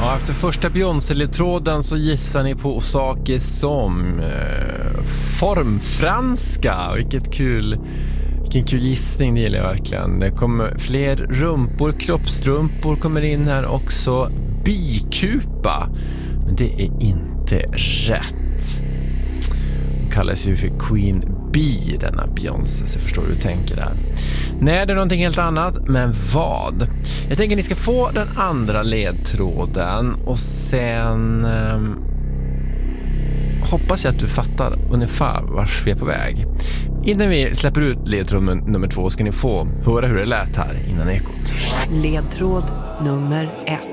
Ja, efter första Beyoncé-ledtråden så gissar ni på saker som formfranska. Vilken kul gissning, det gillar jag verkligen. Det kommer fler rumpor, kroppstrumpor kommer in här också. Bikupa, men det är inte rätt. Hon kallas ju för Queen Bee, denna Beyoncé, så förstår du hur du tänker där. Nej, det är någonting helt annat, men vad? Jag tänker ni ska få den andra ledtråden och sen hoppas jag att du fattar ungefär vars vi är på väg. Innan vi släpper ut ledtråd nummer 2 ska ni få höra hur det lät här innan ekot. Ledtråd nummer 1.